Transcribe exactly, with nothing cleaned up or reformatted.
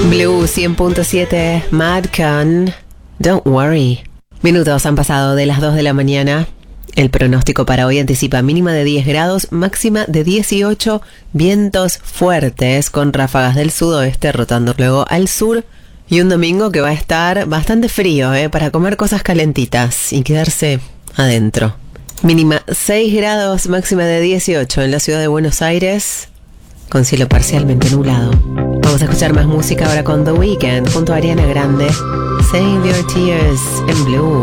Blue cien punto siete, Mad Con, Don't Worry. Minutos han pasado de las dos de la mañana. El pronóstico para hoy anticipa mínima de diez grados, máxima de dieciocho, vientos fuertes con ráfagas del sudoeste rotando luego al sur y un domingo que va a estar bastante frío, ¿eh? Para comer cosas calentitas y quedarse adentro. Mínima seis grados, máxima de dieciocho en la ciudad de Buenos Aires, con cielo parcialmente nublado. Vamos a escuchar más música ahora con The Weeknd junto a Ariana Grande. Save Your Tears en Blue.